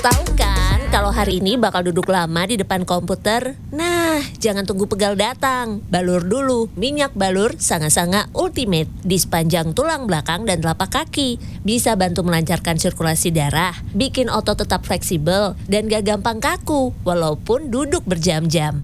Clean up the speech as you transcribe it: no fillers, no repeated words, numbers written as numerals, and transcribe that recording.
Tahu kan kalau hari ini bakal duduk lama di depan komputer? Nah, jangan tunggu pegal datang. Balur dulu minyak balur Sanga-Sanga Ultimate di sepanjang tulang belakang dan telapak kaki. Bisa bantu melancarkan sirkulasi darah, bikin otot tetap fleksibel dan gak gampang kaku walaupun duduk berjam-jam.